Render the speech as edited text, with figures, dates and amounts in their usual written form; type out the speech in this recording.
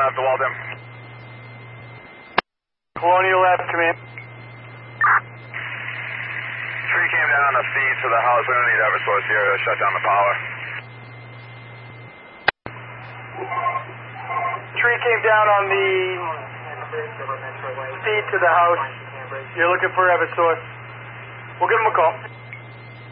left, Walden. Colonial left, come in. Tree came down on the feed for the house. We don't need Eversource here. They'll shut down the power. Tree came down on the feed to the house. You're looking for Eversource. We'll give him a call.